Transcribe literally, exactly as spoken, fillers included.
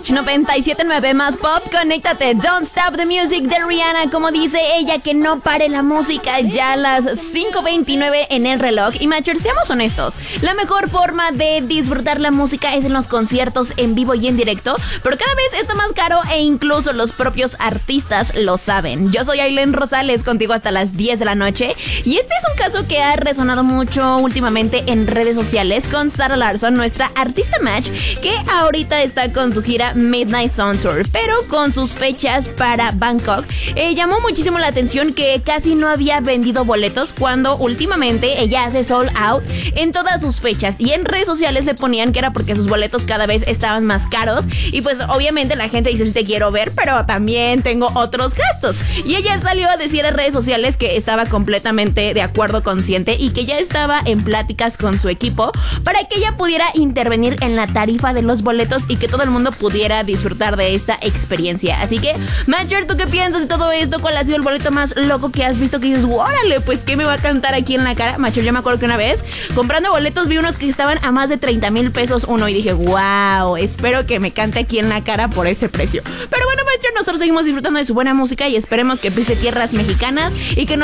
Match noventa y siete punto nueve más pop, conéctate. Don't Stop the Music de Rihanna, como dice ella, que no pare la música, ya a las cinco veintinueve en el reloj. Y Matcher, seamos honestos, la mejor forma de disfrutar la música es en los conciertos en vivo y en directo, pero cada vez está más caro e incluso los propios artistas lo saben. Yo soy Aileen Rosales, contigo hasta las diez de la noche, y este es un caso que ha resonado mucho últimamente en redes sociales con Sarah Larsson, nuestra artista Match, que ahorita está con su gira Midnight Sun Tour, pero con sus fechas para Bangkok. Eh, llamó muchísimo la atención que casi no había vendido boletos cuando últimamente ella hace sold out en todas sus fechas, y en redes sociales le ponían que era porque sus boletos cada vez estaban más caros, y pues obviamente la gente dice: sí te quiero ver, pero también tengo otros gastos. Y ella salió a decir en redes sociales que estaba completamente de acuerdo, consciente, y que ya estaba en pláticas con su equipo para que ella pudiera intervenir en la tarifa de los boletos y que todo el mundo pudiera disfrutar de esta experiencia. Así que, Matcher, ¿tú qué piensas de todo esto? ¿Cuál ha sido el boleto más loco que has visto que dices, órale, pues qué me va a cantar aquí en la cara? Matcher, yo me acuerdo que una vez comprando boletos vi unos que estaban a más de treinta mil pesos uno y dije, wow, espero que me cante aquí en la cara por ese precio. Pero bueno, Matcher, nosotros seguimos disfrutando de su buena música y esperemos que pise tierras mexicanas y que no